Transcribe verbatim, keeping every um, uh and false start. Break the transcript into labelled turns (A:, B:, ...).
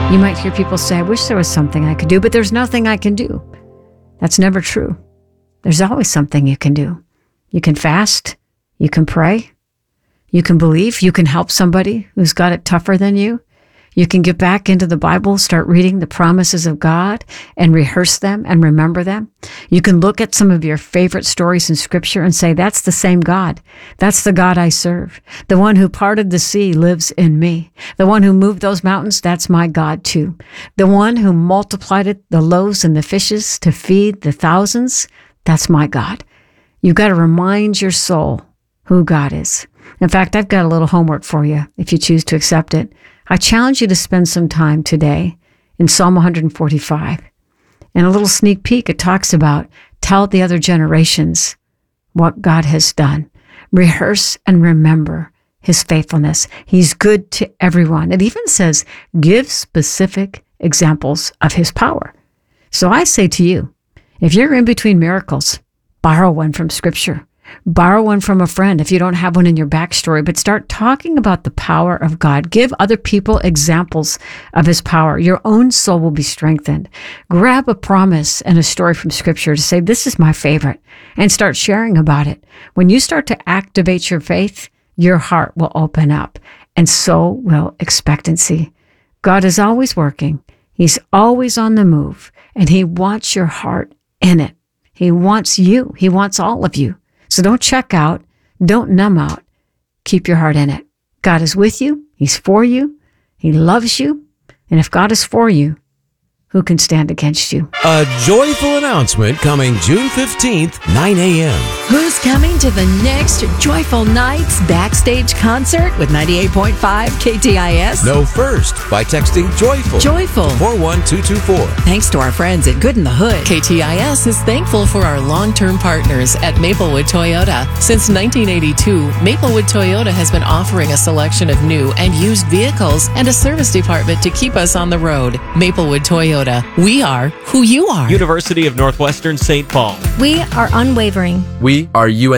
A: You might hear people say, I wish there was something I could do, but there's nothing I can do. That's never true. There's always something you can do. You can fast. You can pray. You can believe. You can help somebody who's got it tougher than you. You can get back into the Bible, start reading the promises of God and rehearse them and remember them. You can look at some of your favorite stories in Scripture and say, that's the same God. That's the God I serve. The one who parted the sea lives in me. The one who moved those mountains, that's my God too. The one who multiplied it, the loaves and the fishes to feed the thousands, that's my God. You've got to remind your soul who God is. In fact, I've got a little homework for you if you choose to accept it. I challenge you to spend some time today in Psalm one forty-five. And a little sneak peek, it talks about tell the other generations what God has done. Rehearse and remember his faithfulness. He's good to everyone. It even says give specific examples of his power. So I say to you, if you're in between miracles, borrow one from Scripture. Borrow one from a friend if you don't have one in your backstory, but start talking about the power of God. Give other people examples of his power. Your own soul will be strengthened. Grab a promise and a story from Scripture to say, this is my favorite, and start sharing about it. When you start to activate your faith, your heart will open up, and so will expectancy. God is always working. He's always on the move, and he wants your heart in it. He wants you. He wants all of you. So don't check out. Don't numb out. Keep your heart in it. God is with you. He's for you. He loves you. And if God is for you, who can stand against you?
B: A joyful announcement coming June fifteenth, nine a.m.
C: Who's coming to the next Joyful Nights backstage concert with ninety-eight point five K T I S?
B: Know first by texting JOYFUL.
C: Joyful.
B: four one two two four.
C: Thanks to our friends at Good in the Hood. K T I S is thankful for our long-term partners at Maplewood Toyota. Since nineteen eighty-two, Maplewood Toyota has been offering a selection of new and used vehicles and a service department to keep us on the road. Maplewood Toyota. We are who you are.
D: University of Northwestern Saint Paul.
E: We are unwavering.
F: We are U N